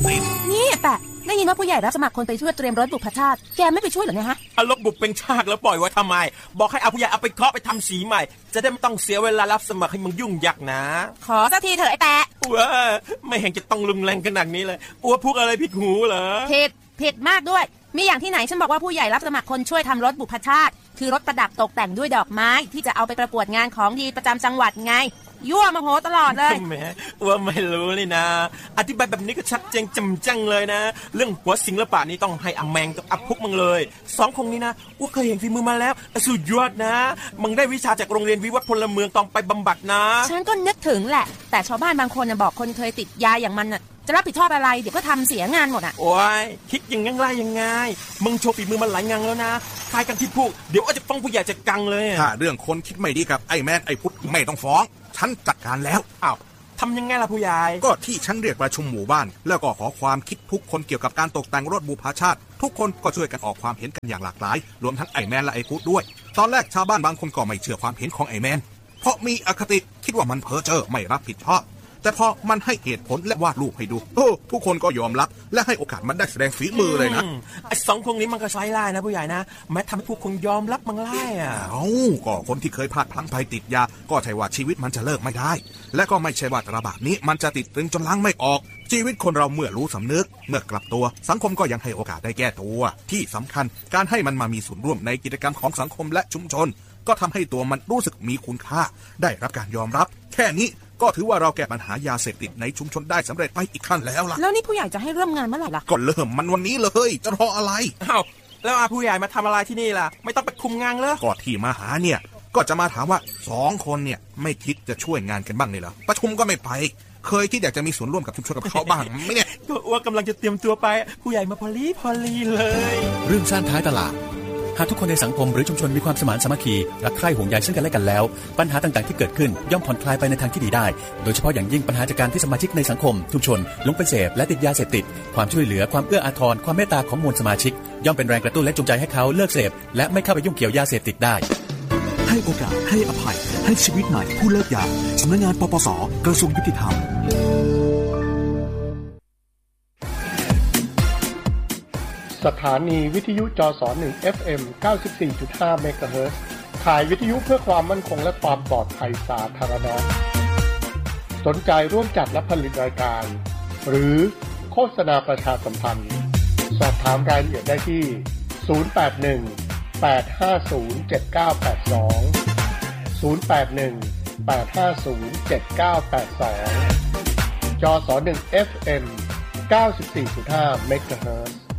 นี่แปะได้ยินว่าผู้ใหญ่รับสมัครคนไปช่วยเตรียมรถบุพชาติแกไม่ไปช่วยหรอเนี่ยฮะเอารถบุพเป็นชาติแล้วปล่อยไว้ทำไมบอกให้เอาผู้ใหญ่เอาไปเคาะไปทำสีใหม่จะได้ไม่ต้องเสียเวลารับสมัครให้มึงยุ่งยากนะขอสักทีเถอะไอ้แปะว้าไม่เห็นจะต้องรุนแรงขนาดนี้เลยอ้วพูดอะไรผิดหูเหรอผิดมากด้วยมีอย่างที่ไหนฉันบอกว่าผู้ใหญ่รับสมัครคนช่วยทำรถบุพชาติคือรถประดับตกแต่งด้วยดอกไม้ที่จะเอาไปประกวดงานของดีประจำจังหวัดไงยั่วมาโหตลอดเลยแหมว่าไม่รู้เลยนะอธิบายแบบนี้ก็ชัดเจนจำจังเลยนะเรื่องหัวศิลปะนี้ต้องให้อแมงกับอัพพุกมึงเลย2คนนี้นะว่าเคยเห็นฝีมือมาแล้วสุดยอดนะมึงได้วิชาจากโรงเรียนวิวัฒน์พลเมืองต้องไปบำบัดนะฉันก็นึกถึงแหละแต่ชาวบ้านบางคนบอกคนเคยติดยาอย่างมันจะรับผิดชอบอะไรเดี๋ยวก็ทำเสียงานหมดโอ้ยคิดอย่างงั้นไรยังไงมึงโชว์ฝีมือมันหลายงานแล้วนะคายกันที่พูดเดี๋ยวอาจจะฟ้องผู้ใหญ่จะกังเลยถ้าเรื่องคนคิดไม่ดีกับไอ้แมนไอ้พุทธไม่ต้องฟ้องฉันจัดการแล้วอ้าวทำยังไงล่ะผู้ใหญ่ก็ที่ฉันเรียกประชุมหมู่บ้านแล้วก็ขอความคิดทุกคนเกี่ยวกับการตกแต่งรถบุพชาติทุกคนก็ช่วยกันออกความเห็นกันอย่างหลากหลายรวมทั้งไอ้แมนและไอ้พุทธด้วยตอนแรกชาวบ้านบางคนก็ไม่เชื่อความเห็นของไอ้แมนเพราะมีอคติคิดว่ามันเพ้อเจ้อไม่รับผิดชอบแต่พอมันให้เหตุผลและวาดรูปให้ดูทุกคนก็ยอมรับและให้โอกาสมันได้แสดงฝีมือเลยนะไอ้2คนนี้มันก็ใช้ไล่นะผู้ใหญ่นะแม้ทำให้พวกคนยอมรับมันไล่ก็คนที่เคยพลาดพลั้งไปติดยาก็ใช่ว่าชีวิตมันจะเลิกไม่ได้และก็ไม่ใช่ว่าตราบาปนี้มันจะติดตรึงจนล้างไม่ออกชีวิตคนเราเมื่อรู้สำนึกเมื่อกลับตัวสังคมก็ยังให้โอกาสได้แก้ตัวที่สำคัญการให้มันมามีส่วนร่วมในกิจกรรมของสังคมและชุมชนก็ทำให้ตัวมันรู้สึกมีคุณค่าได้รับการยอมรับแค่นี้ก็ถือว่าเราแก้ปัญหายาเสพติดในชุมชนได้สำเร็จไปอีกขั้นแล้วล่ะแล้วนี่ผู้ใหญ่จะให้เริ่มงานเมื่อไหร่ล่ะก็เริ่มมันวันนี้เลยจะรออะไรอ้าวแล้วผู้ใหญ่มาทำอะไรที่นี่ล่ะไม่ต้องไปคุมงานเลยก็ที่มาหาเนี่ยก็จะมาถามว่า2คนเนี่ยไม่คิดจะช่วยงานกันบ้างเลยเหรอประชุมก็ไม่ไปเคยคิดอยากจะมีส่วนร่วมกับชุมชนกับเขาบ้างไหมเนี่ยก็ว่ากำลังจะเตรียมตัวไปผู้ใหญ่มาพอลีเลยเรื่องสร้างท้ายตลาดหากทุกคนในสังคมหรือชุมชนมีความสมานสามัคคีรักใคร่ห่วงใยซึ่งกันและกันแล้วปัญหาต่างๆที่เกิดขึ้นย่อมผ่อนคลายไปในทางที่ดีได้โดยเฉพาะอย่างยิ่งปัญหาจากการที่สมาชิกในสังคมชุมชนหลงไปเสพและติดยาเสพติดความช่วยเหลือความเอื้ออาทรความเมตตาของมวลสมาชิกย่อมเป็นแรงกระตุ้นและจูงใจให้เขาเลิกเสพและไม่เข้าไปยุ่งเกี่ยวยาเสพติดได้ให้โอกาสให้อภัยให้ชีวิตใหม่ผู้เลิกยาสำนักงานปปส.กระทรวงยุติธรรมสถานีวิทยุจส1 FM 94.5 เมกะเฮิรตซ์ถ่ายวิทยุเพื่อความมั่นคงและความปลอดภัยสาธารณะสนใจร่วมจัดและผลิตรายการหรือโฆษณาประชาสัมพันธ์สอบถามรายละเอียดได้ที่081-850-7982 081-850-7982 จส1 FM 94.5 เมกะเฮิรตซ์